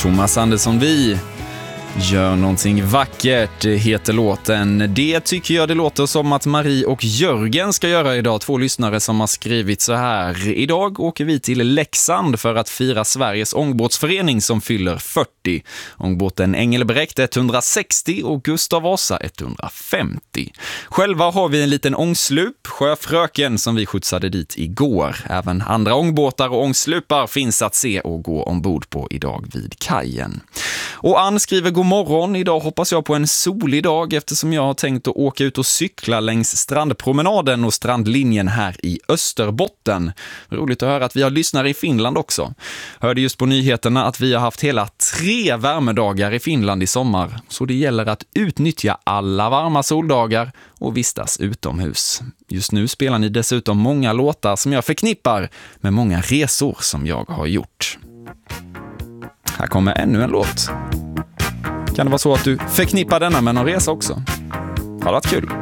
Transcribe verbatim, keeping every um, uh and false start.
Thomas Andersson Vi. Gör någonting vackert heter låten. Det tycker jag det låter som att Marie och Jörgen ska göra idag. Två lyssnare som har skrivit så här. Idag åker vi till Leksand för att fira Sveriges ångbåtsförening som fyller fyrtio. Ångbåten Engelbrekt etthundrasextio och Gustav Vasa etthundrafemtio. Själva har vi en liten ångslup, Sjöfröken, som vi skjutsade dit igår. Även andra ångbåtar och ångslupar finns att se och gå ombord på idag vid kajen. Och Ann skriver god morgon. Idag hoppas jag på en solig dag eftersom jag har tänkt att åka ut och cykla längs strandpromenaden och strandlinjen här i Österbotten. Roligt att höra att vi har lyssnare i Finland också. Hörde just på nyheterna att vi har haft hela tre värmedagar i Finland i sommar. Så det gäller att utnyttja alla varma soldagar och vistas utomhus. Just nu spelar ni dessutom många låtar som jag förknippar med många resor som jag har gjort. Här kommer ännu en låt. Kan det vara så att du förknippar denna med någon resa också? Har det varit kul?